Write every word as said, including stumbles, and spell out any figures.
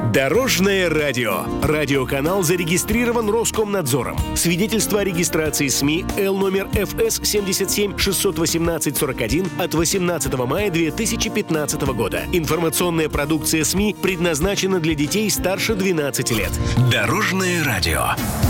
Дорожное радио. Радиоканал зарегистрирован Роскомнадзором. Свидетельство о регистрации СМИ Л номер эф эс семьдесят семь шестьсот восемнадцать сорок один от восемнадцатого мая две тысячи пятнадцатого года. Информационная продукция СМИ предназначена для детей старше двенадцати лет. Дорожное радио.